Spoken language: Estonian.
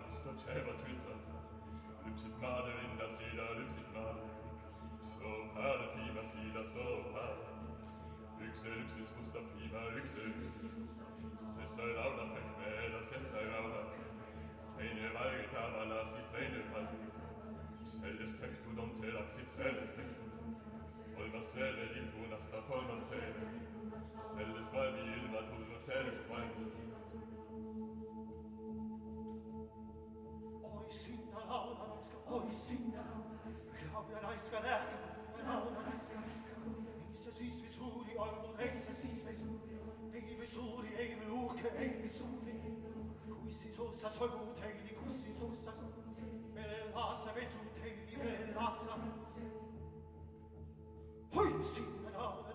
sto ceva tutta, lypsit Madelinda sida, lypsit Madelin, so pade prima sida, so pade. Lypse lypsis musta prima, lypse lypsis, sessa lauda pekmeda, sessa lauda. Treine valgita valasi, treine valgita, selles tectu donte laxit, selles tectu. Olma sele lipunasta, olma sele, selles valmi ilma tulno, selles valmi. Oi sinna, Claudia Naiska lähti, Claudia Naiska Issa siis visuri olnud, Issa siis visuri Ei visuri, ei luhke, ei visuri Kussi suussa sogu teili, kussi suussa Vele laasa vetsu teili, vele laasa Oi sinna, Claudia